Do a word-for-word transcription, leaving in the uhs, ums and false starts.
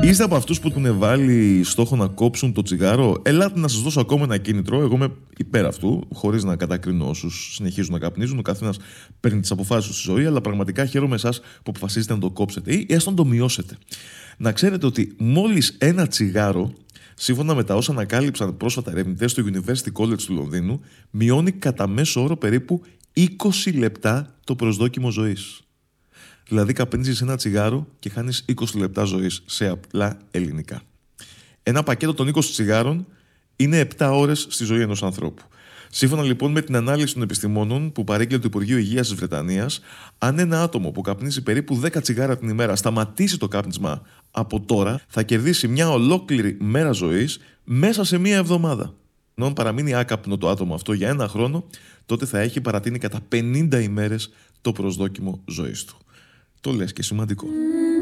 Είστε από αυτούς που έχουν βάλει στόχο να κόψουν το τσιγάρο? Ελάτε να σας δώσω ακόμα ένα κίνητρο. Εγώ είμαι υπέρ αυτού, χωρίς να κατακρίνω όσους συνεχίζουν να καπνίζουν. Ο καθένας παίρνει τις αποφάσεις του στη ζωή, αλλά πραγματικά χαίρομαι εσάς που αποφασίζετε να το κόψετε ή έστω να το μειώσετε. Να ξέρετε ότι μόλις ένα τσιγάρο, σύμφωνα με τα όσα ανακάλυψαν πρόσφατα ερευνητές στο University College του Λονδίνου, μειώνει κατά μέσο όρο περίπου είκοσι λεπτά το προσδόκιμο ζωής. Δηλαδή καπνίζεις ένα τσιγάρο και χάνεις είκοσι λεπτά ζωής, σε απλά ελληνικά. Ένα πακέτο των είκοσι τσιγάρων είναι επτά ώρες στη ζωή ενός ανθρώπου. Σύμφωνα λοιπόν με την ανάλυση των επιστημόνων που παρήγγειλε το Υπουργείο Υγείας της Βρετανίας, αν ένα άτομο που καπνίζει περίπου δέκα τσιγάρα την ημέρα σταματήσει το κάπνισμα από τώρα, θα κερδίσει μια ολόκληρη μέρα ζωής μέσα σε μία εβδομάδα. Ενώ αν παραμείνει άκαπνο το άτομο αυτό για ένα χρόνο, τότε θα έχει παρατείνει κατά πενήντα ημέρες το προσδόκιμο ζωής του. Το λες και σημαντικό.